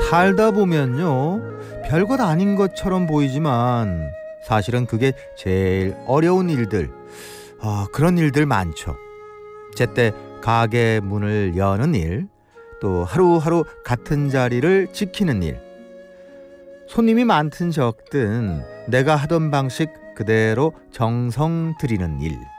살다 보면요, 별것 아닌 것처럼 보이지만 사실은 그게 제일 어려운 일들, 그런 일들 많죠. 제때 가게 문을 여는 일, 또 하루하루 같은 자리를 지키는 일, 손님이 많든 적든 내가 하던 방식 그대로 정성 들이는 일.